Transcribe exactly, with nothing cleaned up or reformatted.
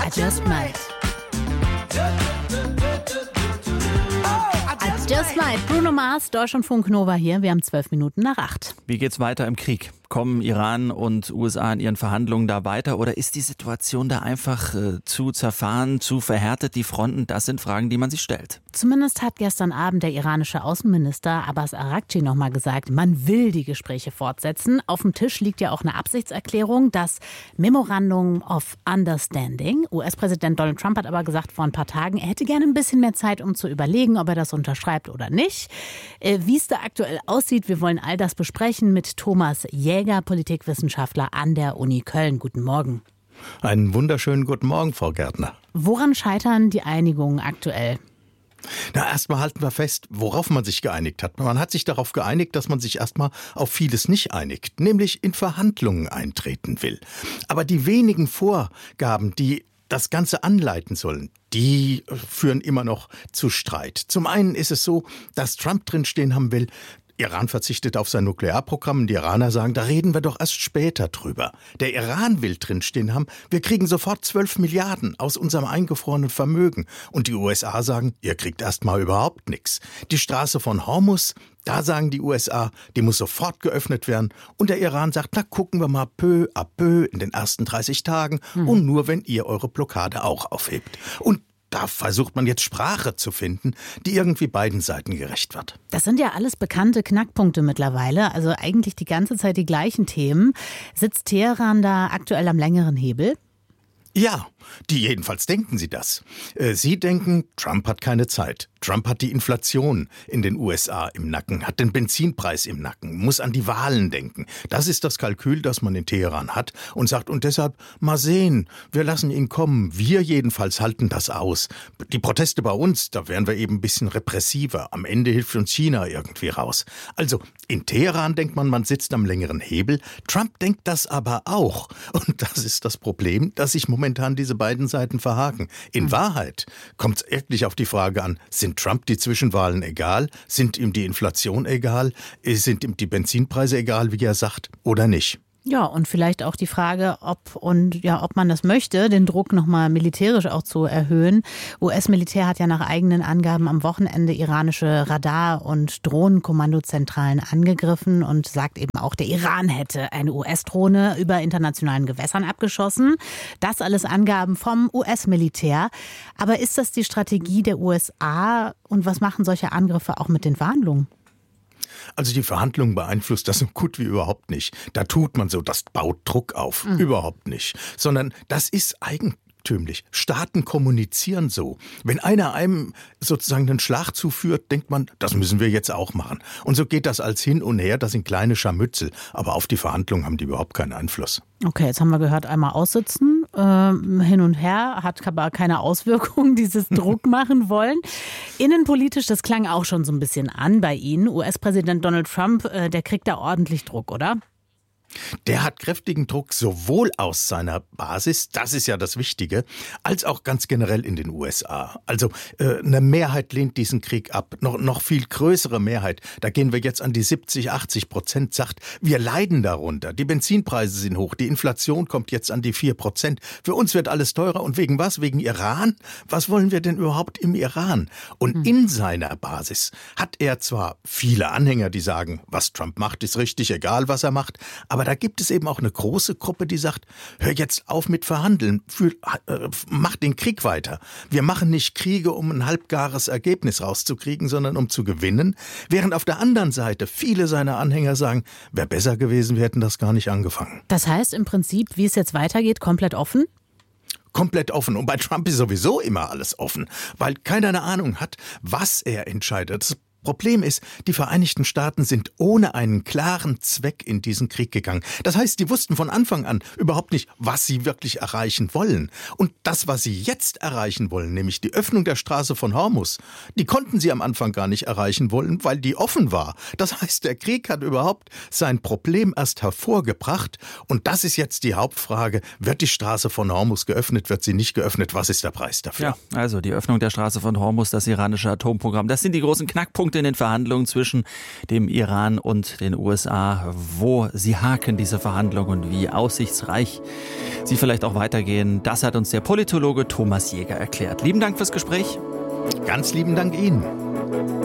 I just might. I just might. Bruno Mars, Deutschlandfunk Nova hier. Wir haben zwölf Minuten nach acht. Wie geht's weiter im Krieg? Kommen Iran und U S A in ihren Verhandlungen da weiter oder ist die Situation da einfach äh, zu zerfahren, zu verhärtet, die Fronten? Das sind Fragen, die man sich stellt. Zumindest hat gestern Abend der iranische Außenminister Abbas Araghchi nochmal gesagt, man will die Gespräche fortsetzen. Auf dem Tisch liegt ja auch eine Absichtserklärung, das Memorandum of Understanding. U S-Präsident Donald Trump hat aber gesagt vor ein paar Tagen, er hätte gerne ein bisschen mehr Zeit, um zu überlegen, ob er das unterschreibt oder nicht. Äh, wie es da aktuell aussieht, wir wollen all das besprechen mit Thomas Jäger, Politikwissenschaftler an der Uni Köln. Guten Morgen. Einen wunderschönen guten Morgen, Frau Gärtner. Woran scheitern die Einigungen aktuell? Na, erstmal halten wir fest, worauf man sich geeinigt hat. Man hat sich darauf geeinigt, dass man sich erstmal auf vieles nicht einigt, nämlich in Verhandlungen eintreten will. Aber die wenigen Vorgaben, die das Ganze anleiten sollen, die führen immer noch zu Streit. Zum einen ist es so, dass Trump drinstehen haben will, Iran verzichtet auf sein Nuklearprogramm. Die Iraner sagen, da reden wir doch erst später drüber. Der Iran will drinstehen haben, wir kriegen sofort zwölf Milliarden aus unserem eingefrorenen Vermögen. Und die U S A sagen, ihr kriegt erst mal überhaupt nichts. Die Straße von Hormuz, da sagen die U S A, die muss sofort geöffnet werden. Und der Iran sagt, na gucken wir mal peu à peu in den ersten dreißig Tagen. Hm. Und nur, wenn ihr eure Blockade auch aufhebt. Und da versucht man jetzt Sprache zu finden, die irgendwie beiden Seiten gerecht wird. Das sind ja alles bekannte Knackpunkte mittlerweile, also eigentlich die ganze Zeit die gleichen Themen. Sitzt Teheran da aktuell am längeren Hebel? Ja, die jedenfalls denken sie das. Sie denken, Trump hat keine Zeit. Trump hat die Inflation in den U S A im Nacken, hat den Benzinpreis im Nacken, muss an die Wahlen denken. Das ist das Kalkül, das man in Teheran hat und sagt, und deshalb, mal sehen, wir lassen ihn kommen. Wir jedenfalls halten das aus. Die Proteste bei uns, da wären wir eben ein bisschen repressiver. Am Ende hilft uns China irgendwie raus. Also in Teheran denkt man, man sitzt am längeren Hebel. Trump denkt das aber auch. Und das ist das Problem, dass sich momentan diese beiden Seiten verhaken. In mhm. Wahrheit kommt es wirklich auf die Frage an, sind Trump die Zwischenwahlen egal? Sind ihm die Inflation egal? Sind ihm die Benzinpreise egal, wie er sagt, oder nicht? Ja, und vielleicht auch die Frage, ob und ja, ob man das möchte, den Druck nochmal militärisch auch zu erhöhen. U S-Militär hat ja nach eigenen Angaben am Wochenende iranische Radar- und Drohnenkommandozentralen angegriffen und sagt eben auch, der Iran hätte eine U S-Drohne über internationalen Gewässern abgeschossen. Das alles Angaben vom U S-Militär. Aber ist das die Strategie der U S A und was machen solche Angriffe auch mit den Verhandlungen? Also die Verhandlungen beeinflusst das so gut wie überhaupt nicht. Da tut man so, das baut Druck auf. Mhm. Überhaupt nicht. Sondern das ist eigentlich Staaten kommunizieren so. Wenn einer einem sozusagen einen Schlag zuführt, denkt man, das müssen wir jetzt auch machen. Und so geht das als hin und her, das sind kleine Scharmützel. Aber auf die Verhandlungen haben die überhaupt keinen Einfluss. Okay, jetzt haben wir gehört, einmal aussitzen, äh, hin und her, hat aber keine Auswirkungen, dieses Druck machen wollen. Innenpolitisch, das klang auch schon so ein bisschen an bei Ihnen. U S-Präsident Donald Trump, äh, der kriegt da ordentlich Druck, oder? Der hat kräftigen Druck sowohl aus seiner Basis, das ist ja das Wichtige, als auch ganz generell in den U S A. Also äh, eine Mehrheit lehnt diesen Krieg ab, noch, noch viel größere Mehrheit. Da gehen wir jetzt an die siebzig, achtzig Prozent, sagt, wir leiden darunter. Die Benzinpreise sind hoch, die Inflation kommt jetzt an die vier Prozent. Für uns wird alles teurer. Und wegen was? Wegen Iran? Was wollen wir denn überhaupt im Iran? Und mhm. in seiner Basis hat er zwar viele Anhänger, die sagen, was Trump macht, ist richtig, egal was er macht, aber da gibt es eben auch eine große Gruppe, die sagt, hör jetzt auf mit Verhandeln, für, äh, mach den Krieg weiter. Wir machen nicht Kriege, um ein halbgares Ergebnis rauszukriegen, sondern um zu gewinnen. Während auf der anderen Seite viele seiner Anhänger sagen, wäre besser gewesen, wir hätten das gar nicht angefangen. Das heißt im Prinzip, wie es jetzt weitergeht, komplett offen? Komplett offen. Und bei Trump ist sowieso immer alles offen, weil keiner eine Ahnung hat, was er entscheidet. Das Problem ist, die Vereinigten Staaten sind ohne einen klaren Zweck in diesen Krieg gegangen. Das heißt, die wussten von Anfang an überhaupt nicht, was sie wirklich erreichen wollen. Und das, was sie jetzt erreichen wollen, nämlich die Öffnung der Straße von Hormuz, die konnten sie am Anfang gar nicht erreichen wollen, weil die offen war. Das heißt, der Krieg hat überhaupt sein Problem erst hervorgebracht. Und das ist jetzt die Hauptfrage. Wird die Straße von Hormuz geöffnet, wird sie nicht geöffnet? Was ist der Preis dafür? Ja, also die Öffnung der Straße von Hormuz, das iranische Atomprogramm, das sind die großen Knackpunkte Punkte in den Verhandlungen zwischen dem Iran und den U S A, wo sie haken, diese Verhandlungen, und wie aussichtsreich sie vielleicht auch weitergehen. Das hat uns der Politologe Thomas Jäger erklärt. Lieben Dank fürs Gespräch. Ganz lieben Dank Ihnen.